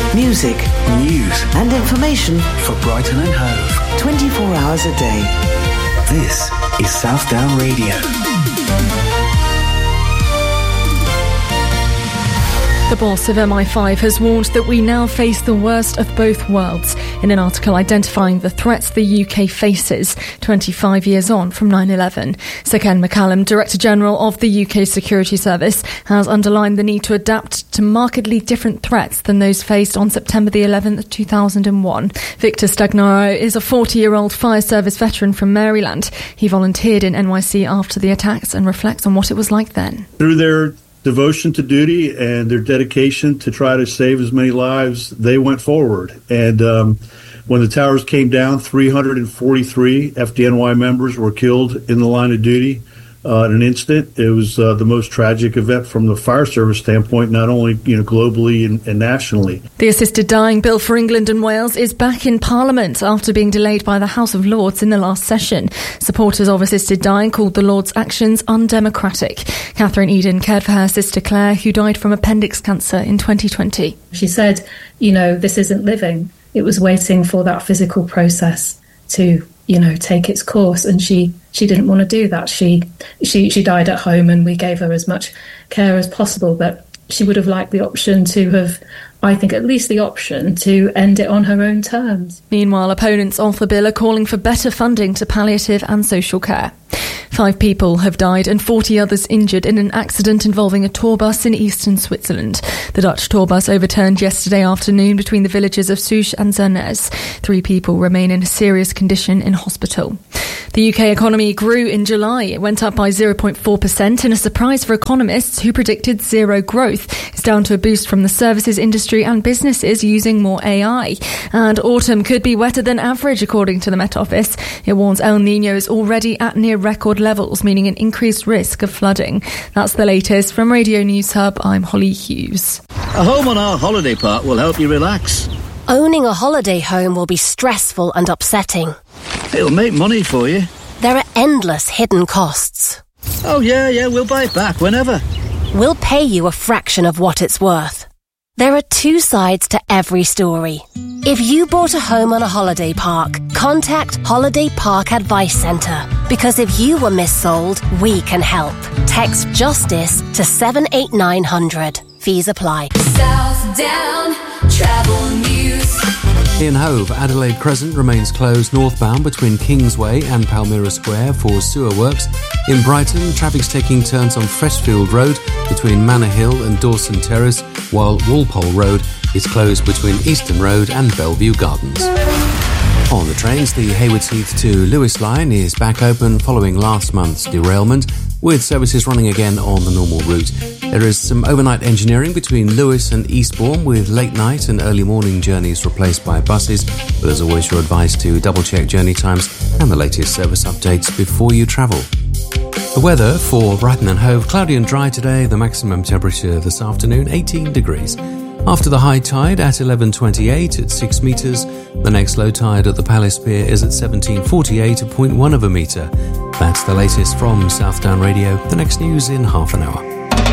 Music, news and information for Brighton and Hove. 24 hours a day. This is Southdown Radio. The boss of MI5 has warned that we now face the worst of both worlds in an article identifying the threats the UK faces 25 years on from 9/11. Sir Ken McCallum, Director General of the UK Security Service, has underlined the need to adapt to markedly different threats than those faced on September the 11th, 2001. Victor Stagnaro is a 40-year-old fire service veteran from Maryland. He volunteered in NYC after the attacks and reflects on what it was like then. Through their devotion to duty and their dedication to try to save as many lives, they went forward. And when the towers came down, 343 FDNY members were killed in the line of duty in an instant. It was the most tragic event from the fire service standpoint, not only globally and nationally. The assisted dying bill for England and Wales is back in Parliament after being delayed by the House of Lords in the last session. Supporters of assisted dying called the Lords' actions undemocratic. Catherine Eden cared for her sister Claire, who died from appendix cancer in 2020. She said, this isn't living. It was waiting for that physical process to take its course, and she didn't want to do that. She died at home, and we gave her as much care as possible, but she would have liked the option to have, I think at least the option to end it on her own terms. Meanwhile, opponents of the bill are calling for better funding to palliative and social care. 5 people have died and 40 others injured in an accident involving a tour bus in eastern Switzerland. The Dutch tour bus overturned yesterday afternoon between the villages of Souche and Zernez. 3 people remain in a serious condition in hospital. The UK economy grew in July. It went up by 0.4% in a surprise for economists who predicted zero growth. It's down to a boost from the services industry and businesses using more AI. And autumn could be wetter than average, according to the Met Office. It warns El Niño is already at near record levels, meaning an increased risk of flooding. That's the latest from Radio News Hub. I'm Holly Hughes. A home on our holiday park will help you relax. Owning a holiday home will be stressful and upsetting. It'll make money for you. There are endless hidden costs. Oh, yeah, we'll buy it back whenever. We'll pay you a fraction of what it's worth. There are 2 sides to every story. If you bought a home on a holiday park, contact Holiday Park Advice Centre. Because if you were missold, we can help. Text JUSTICE to 78900. Fees apply. Southdown Travel News. In Hove, Adelaide Crescent remains closed northbound between Kingsway and Palmyra Square for sewer works. In Brighton, traffic's taking turns on Freshfield Road between Manor Hill and Dawson Terrace, while Walpole Road is closed between Easton Road and Bellevue Gardens. On the trains, the Haywards Heath to Lewis line is back open following last month's derailment, with services running again on the normal route. There is some overnight engineering between Lewis and Eastbourne, with late night and early morning journeys replaced by buses, but as always you're advised to double check journey times and the latest service updates before you travel. The weather for Brighton and Hove: cloudy and dry today, the maximum temperature this afternoon 18 degrees. After the high tide at 11:28 at 6 metres, the next low tide at the Palace Pier is at 17:48 at 0.1 of a metre. That's the latest from Southdown Radio. The next news in half an hour.